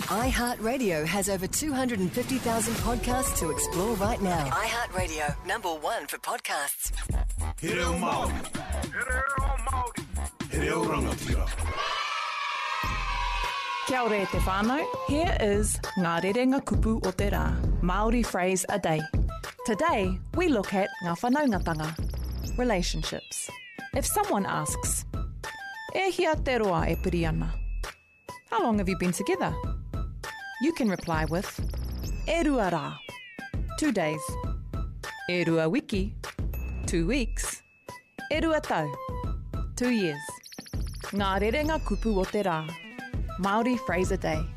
iHeartRadio has over 250,000 podcasts to explore right now. iHeartRadio, #1 for podcasts. He reo Māori. He reo rangatira. Kia ora te whānau. Here is Ngā Rerenga Kupu o te Rā, Māori phrase a day. Today, we look at ngā whanaungatanga, relationships. If someone asks, e hia te roa e piri ana? How long have you been together? You can reply with, e rua rā, 2 days. E rua wiki, 2 weeks. E rua tau, 2 years. Ngā Rerenga Kupu o te Rā, Māori phrase a day.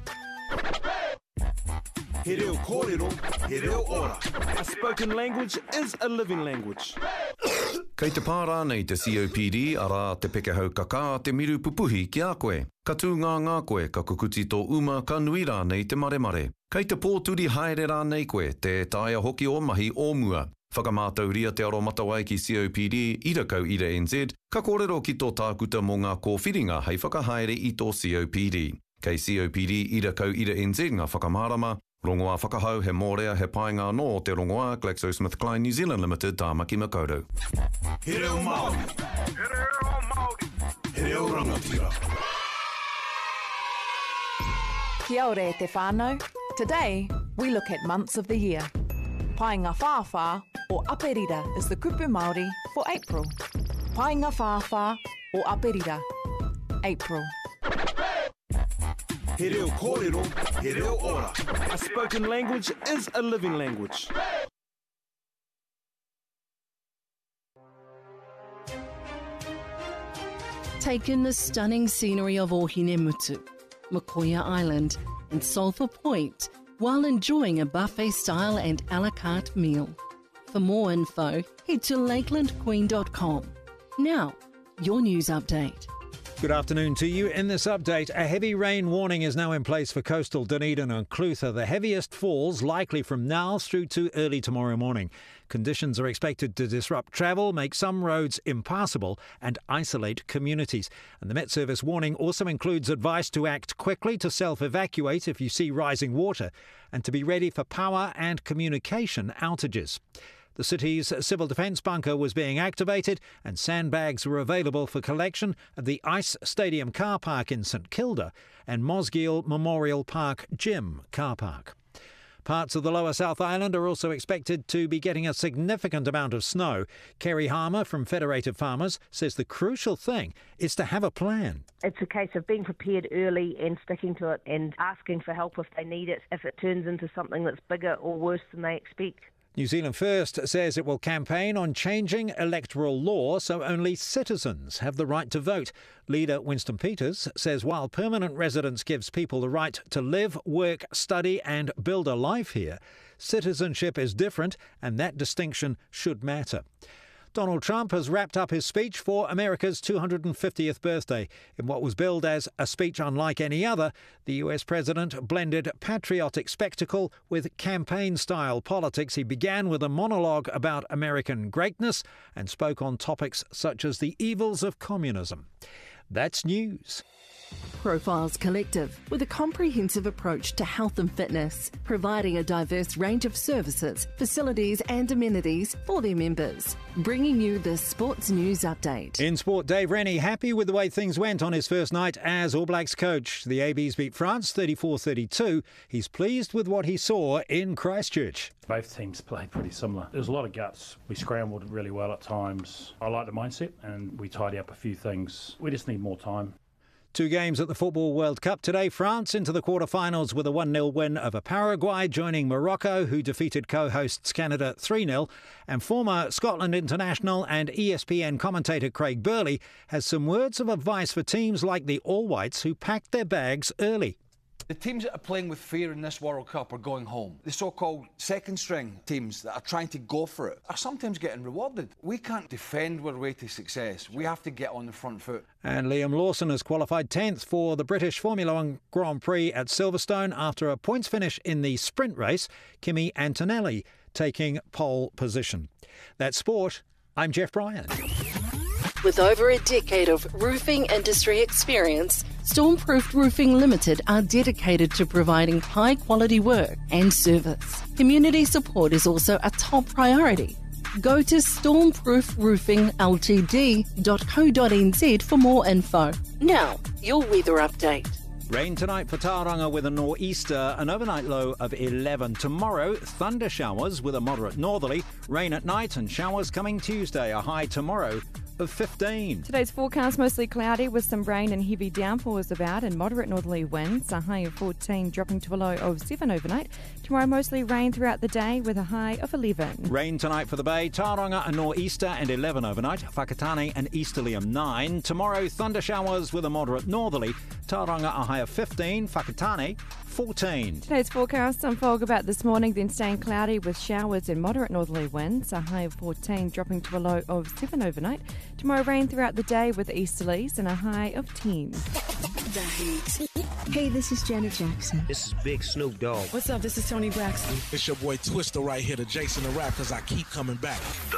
He reo kōrero, he reo ora. A spoken language is a living language. Kei te pārā nei te COPD, arā te pekehau kaka te miru pupuhi ki a koe. Ka tū ngā koe, ka kukuti tō uma, ka nui rā nei te mare. Kei te pōturi haere rā nei koe, te taia hoki o mahi o mua. Whakamātauria te aro matawai ki COPD, ira kau ira NZ, ka kōrero ki tō tākuta mō ngā kōwhiringa hei whakahaere i tō COPD. Kei COPD, ira kau ira NZ ngā whakamārama, rongoā whakahau he mōrea he painga no te rongoā GlaxoSmithKline New Zealand Limited tāmaki makaurau. He reo Māori. He reo Māori. He reo rangatira. Kia ora te whānau. Today, we look at months of the year. Painga whāwhā or aperira is the kupu Māori for April. Painga whāwhā or aperira, April. He reo kōrero, he reo ora. A spoken language is a living language. Take in the stunning scenery of Ohinemutu, Makoia Island and Sulphur Point while enjoying a buffet-style and a la carte meal. For more info, head to lakelandqueen.com. Now, your news update. Good afternoon to you. In this update, a heavy rain warning is now in place for coastal Dunedin and Clutha. The heaviest falls likely from now through to early tomorrow morning. Conditions are expected to disrupt travel, make some roads impassable and isolate communities. And the Met Service warning also includes advice to act quickly, to self-evacuate if you see rising water, and to be ready for power and communication outages. The city's civil defence bunker was being activated and sandbags were available for collection at the Ice Stadium car park in St Kilda and Mosgiel Memorial Park Gym car park. Parts of the lower South Island are also expected to be getting a significant amount of snow. Kerry Harmer from Federated Farmers says the crucial thing is to have a plan. It's a case of being prepared early and sticking to it and asking for help if they need it, if it turns into something that's bigger or worse than they expect. New Zealand First says it will campaign on changing electoral law so only citizens have the right to vote. Leader Winston Peters says while permanent residence gives people the right to live, work, study and build a life here, citizenship is different and that distinction should matter. Donald Trump has wrapped up his speech for America's 250th birthday. In what was billed as a speech unlike any other, the US president blended patriotic spectacle with campaign-style politics. He began with a monologue about American greatness and spoke on topics such as the evils of communism. That's news. Profiles Collective, with a comprehensive approach to health and fitness, providing a diverse range of services, facilities and amenities for their members. Bringing you the Sports News Update. In sport, Dave Rennie happy with the way things went on his first night as All Blacks coach. The ABs beat France 34-32. He's pleased with what he saw in Christchurch. Both teams played pretty similar. There was a lot of guts. We scrambled really well at times. I like the mindset and we tidy up a few things. We just need more time. 2 games at the Football World Cup today. France into the quarter-finals with a 1-0 win over Paraguay, joining Morocco, who defeated co-hosts Canada 3-0. And former Scotland international and ESPN commentator Craig Burley has some words of advice for teams like the All Whites who packed their bags early. The teams that are playing with fear in this World Cup are going home. The so-called second-string teams that are trying to go for it are sometimes getting rewarded. We can't defend our way to success. We have to get on the front foot. And Liam Lawson has qualified 10th for the British Formula 1 Grand Prix at Silverstone after a points finish in the sprint race, Kimi Antonelli taking pole position. That's sport. I'm Jeff Bryan. With over a decade of roofing industry experience, Stormproof Roofing Limited are dedicated to providing high-quality work and service. Community support is also a top priority. Go to stormproofroofingltd.co.nz for more info. Now, your weather update. Rain tonight for Tauranga with a nor'easter, an overnight low of 11. Tomorrow, thunder showers with a moderate northerly, rain at night and showers coming Tuesday, a high tomorrow of 15. Today's forecast mostly cloudy with some rain and heavy downpours about and moderate northerly winds, a high of 14 dropping to a low of 7 overnight. Tomorrow mostly rain throughout the day with a high of 11. Rain tonight for the Bay, Tauranga a nor'easter and 11 overnight, Whakatane an easterly of 9. Tomorrow thunder showers with a moderate northerly, Tauranga a high of 15, Whakatane 14. Today's forecast, some fog about this morning, then staying cloudy with showers and moderate northerly winds, a high of 14 dropping to a low of 7 overnight. Tomorrow rain throughout the day with easterlies and a high of 10. The Heat. Hey, this is Janet Jackson. This is Big Snoop Dogg. What's up? This is Tony Braxton. It's your boy Twister right here, the Jason the Rap, because I keep coming back. The